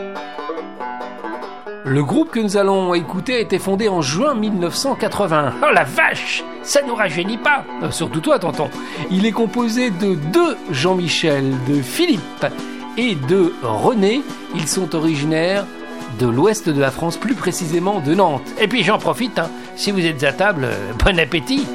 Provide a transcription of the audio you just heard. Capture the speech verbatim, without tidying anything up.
Le groupe que nous allons écouter a été fondé en juin mille neuf cent quatre-vingts. Oh la vache, ça nous rajeunit pas. Euh, surtout toi, tonton. Il est composé de deux Jean-Michel, de Philippe et de René. Ils sont originaires de l'ouest de la France, plus précisément de Nantes. Et puis j'en profite, hein, si vous êtes à table, euh, bon appétit.